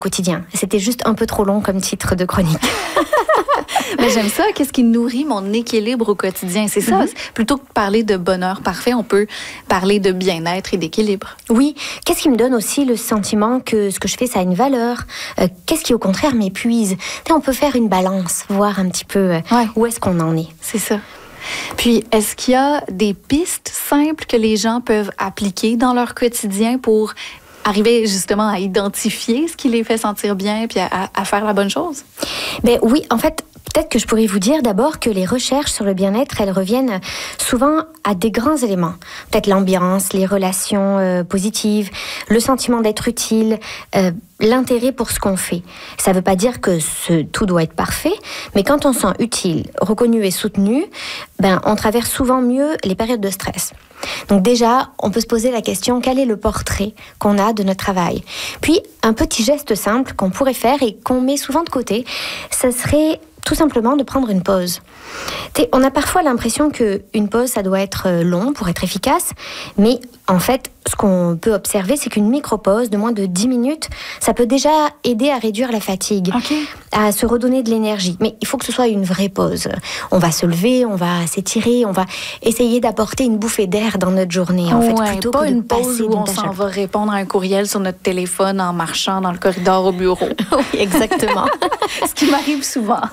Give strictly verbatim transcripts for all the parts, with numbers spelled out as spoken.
quotidien. C'était juste un peu trop long comme titre de chronique. Mais j'aime ça. Qu'est-ce qui nourrit mon équilibre au quotidien? C'est ça. Mm-hmm. Plutôt que de parler de bonheur parfait, on peut parler de bien-être et d'équilibre. Oui. Qu'est-ce qui me donne aussi le sentiment que ce que je fais, ça a une valeur? Euh, qu'est-ce qui, au contraire, m'épuise? On peut faire une balance, voir un petit peu euh, ouais. où est-ce qu'on en est. C'est ça. Puis, est-ce qu'il y a des pistes simples que les gens peuvent appliquer dans leur quotidien pour arriver justement à identifier ce qui les fait sentir bien puis à, à faire la bonne chose? Ben oui, en fait, peut-être que je pourrais vous dire d'abord que les recherches sur le bien-être, elles reviennent souvent à des grands éléments. Peut-être l'ambiance, les relations euh, positives, le sentiment d'être utile, euh, l'intérêt pour ce qu'on fait. Ça ne veut pas dire que ce, tout doit être parfait, mais quand on se sent utile, reconnu et soutenu, ben, on traverse souvent mieux les périodes de stress. Donc déjà, on peut se poser la question, quel est le portrait qu'on a de notre travail? Puis, un petit geste simple qu'on pourrait faire et qu'on met souvent de côté, ça serait tout simplement de prendre une pause. T'sais, on a parfois l'impression qu'une pause, ça doit être long pour être efficace, mais en fait, ce qu'on peut observer, c'est qu'une micro-pause de moins de dix minutes, ça peut déjà aider à réduire la fatigue, okay. à se redonner de l'énergie. Mais il faut que ce soit une vraie pause. On va se lever, on va s'étirer, on va essayer d'apporter une bouffée d'air dans notre journée, en ouais, fait, plutôt pas que de une pause passer où on s'en va répondre à un courriel sur notre téléphone en marchant dans le corridor au bureau. Oui, exactement. Ce qui m'arrive souvent.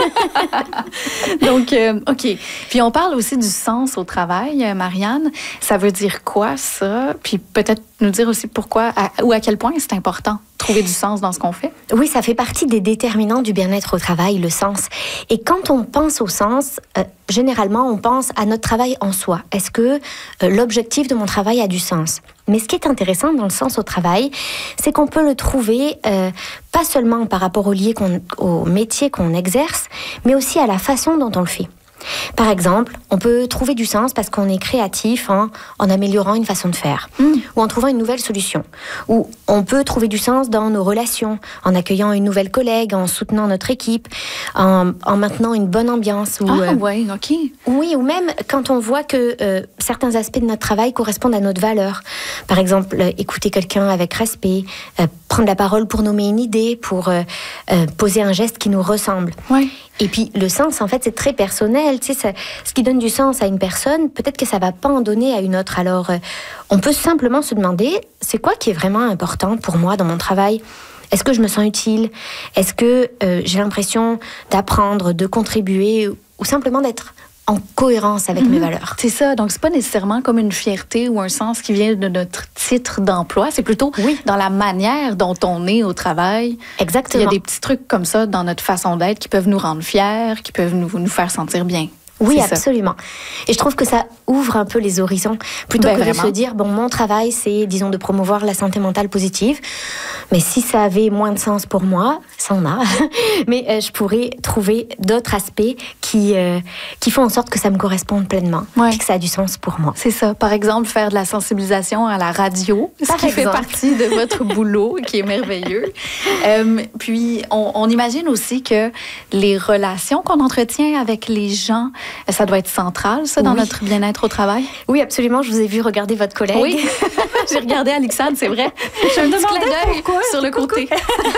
Donc, euh, OK. Puis on parle aussi du sens au travail, Marianne. Ça veut dire quoi, ça? Puis peut-être nous dire aussi pourquoi à, ou à quel point c'est important trouver du sens dans ce qu'on fait. Oui, ça fait partie des déterminants du bien-être au travail, le sens. Et quand on pense au sens, euh, généralement, on pense à notre travail en soi. Est-ce que euh, l'objectif de mon travail a du sens? Mais ce qui est intéressant dans le sens au travail, c'est qu'on peut le trouver euh, pas seulement par rapport au, lié qu'on, au métier qu'on exerce, mais aussi à la façon dont on le fait. Par exemple, on peut trouver du sens parce qu'on est créatif hein, en améliorant une façon de faire mmh. ou en trouvant une nouvelle solution. Ou on peut trouver du sens dans nos relations, en accueillant une nouvelle collègue, en soutenant notre équipe, en, en maintenant une bonne ambiance. Ou, ah euh, ouais, OK. Oui, ou même quand on voit que euh, certains aspects de notre travail correspondent à notre valeur. Par exemple, euh, écouter quelqu'un avec respect, euh, prendre la parole pour nommer une idée, pour euh, euh, poser un geste qui nous ressemble. Ouais. Et puis, le sens, en fait, c'est très personnel. Tu sais, ça, ce qui donne du sens à une personne, peut-être que ça ne va pas en donner à une autre. Alors, euh, on peut simplement se demander, c'est quoi qui est vraiment important pour moi dans mon travail? Est-ce que je me sens utile? Est-ce que euh, j'ai l'impression d'apprendre, de contribuer ou simplement d'être en cohérence avec mmh. mes valeurs? C'est ça. Donc, c'est pas nécessairement comme une fierté ou un sens qui vient de notre titre d'emploi. C'est plutôt oui. dans la manière dont on est au travail. Exactement. Il y a des petits trucs comme ça dans notre façon d'être qui peuvent nous rendre fiers, qui peuvent nous, nous faire sentir bien. Oui, c'est absolument. Ça. Et je trouve que ça ouvre un peu les horizons. Plutôt ben, que vraiment. de se dire, bon, mon travail, c'est, disons, de promouvoir la santé mentale positive. Mais si ça avait moins de sens pour moi, ça en a. Mais euh, je pourrais trouver d'autres aspects qui, euh, qui font en sorte que ça me corresponde pleinement. Ouais. Et que ça a du sens pour moi. C'est ça. Par exemple, faire de la sensibilisation à la radio. Par ce qui exemple. fait partie de votre boulot, qui est merveilleux. Euh, puis, on, on imagine aussi que les relations qu'on entretient avec les gens, ça doit être central, ça, dans oui. notre bien-être au travail? Oui, absolument. Je vous ai vu regarder votre collègue. Oui, j'ai regardé Alexandre, c'est vrai. Je me demandais pourquoi sur le côté.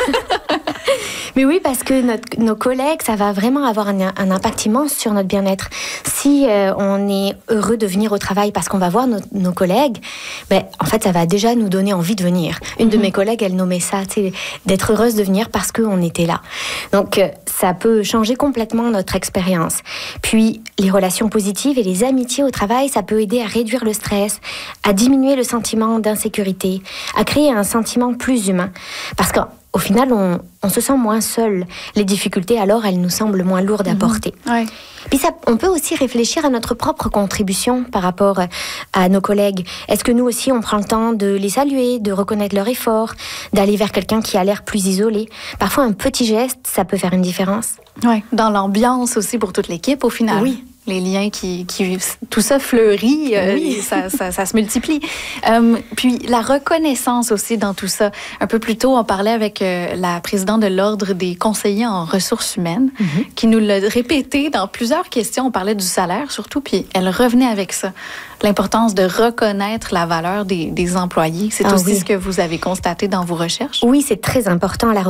Mais oui, parce que notre, nos collègues, ça va vraiment avoir un, un impact immense sur notre bien-être. Si euh, on est heureux de venir au travail parce qu'on va voir nos, nos collègues, ben, en fait, ça va déjà nous donner envie de venir. Une mm-hmm. de mes collègues, elle nommait ça, d'être heureuse de venir parce qu'on était là. Donc, euh, ça peut changer complètement notre expérience. Puis, les relations positives et les amitiés au travail, ça peut aider à réduire le stress, à diminuer le sentiment d'insécurité, à créer un sentiment plus humain. Parce qu'au final, on, on se sent moins seul. Les difficultés, alors, elles nous semblent moins lourdes à porter. Mmh. Ouais. Puis ça, on peut aussi réfléchir à notre propre contribution par rapport à nos collègues. Est-ce que nous aussi, on prend le temps de les saluer, de reconnaître leur effort, d'aller vers quelqu'un qui a l'air plus isolé? Parfois, un petit geste, ça peut faire une différence. Oui, dans l'ambiance aussi pour toute l'équipe, au final. Oui, les liens qui, qui tout ça fleurit, euh, oui. ça, ça, ça se multiplie. Euh, puis la reconnaissance aussi dans tout ça. Un peu plus tôt, on parlait avec euh, la présidente de l'Ordre des conseillers en ressources humaines, mm-hmm. qui nous l'a répété dans plusieurs questions. On parlait du salaire surtout, puis elle revenait avec ça. L'importance de reconnaître la valeur des, des employés. C'est ah, aussi oui. ce que vous avez constaté dans vos recherches? Oui, c'est très important. La